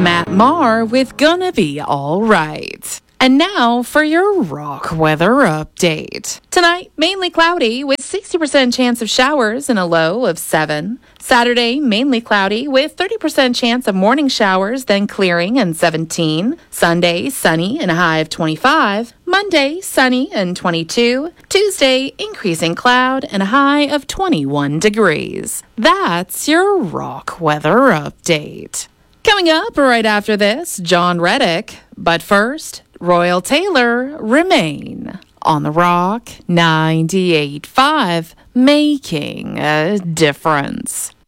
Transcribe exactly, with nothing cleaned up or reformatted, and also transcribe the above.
Matt Maher with Gonna Be Alright. And now for your rock weather update. Tonight, mainly cloudy with sixty percent chance of showers and a low of seven. Saturday, mainly cloudy with thirty percent chance of morning showers, then clearing and seventeen. Sunday, sunny and a high of twenty-five. Monday, sunny and twenty-two. Tuesday, increasing cloud and a high of twenty-one degrees. That's your rock weather update. Coming up right after this, John Reddick. But first, Royal Taylor, Remain on the Rock ninety-eight point five, making a difference.